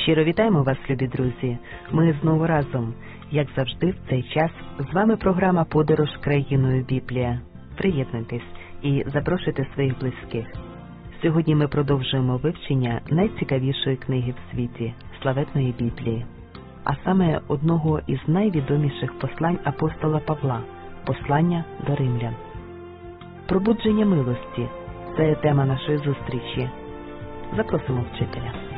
Щиро вітаємо вас, любі друзі. Ми знову разом. Як завжди, в цей час з вами програма «Подорож країною Біблія». Приєднуйтесь і запрошуйте своїх близьких. Сьогодні ми продовжуємо вивчення найцікавішої книги в світі – славетної Біблії. А саме одного із найвідоміших послань апостола Павла – послання до римлян. Пробудження милості – це тема нашої зустрічі. Запросимо вчителя.